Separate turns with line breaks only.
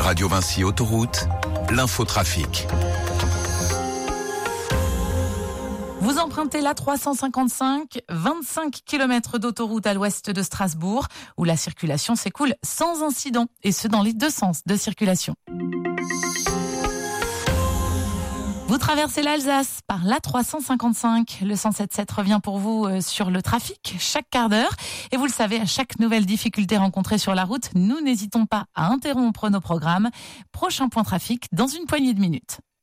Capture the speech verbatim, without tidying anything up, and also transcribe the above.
Radio Vinci Autoroute, l'infotrafic.
Vous empruntez l'A trois cent cinquante-cinq, vingt-cinq kilomètres d'autoroute à l'ouest de Strasbourg, où la circulation s'écoule sans incident, et ce dans les deux sens de circulation. Vous traversez l'Alsace par l'A trois cent cinquante-cinq. Le cent sept sept revient pour vous sur le trafic chaque quart d'heure. Et vous le savez, à chaque nouvelle difficulté rencontrée sur la route, nous n'hésitons pas à interrompre nos programmes. Prochain point trafic dans une poignée de minutes.